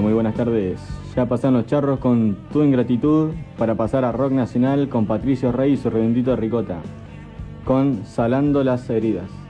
Hola, muy buenas tardes. Ya pasaron los charros con Tu Ingratitud para pasar a rock nacional con Patricio Rey y su redondito de ricota, con Salando las heridas.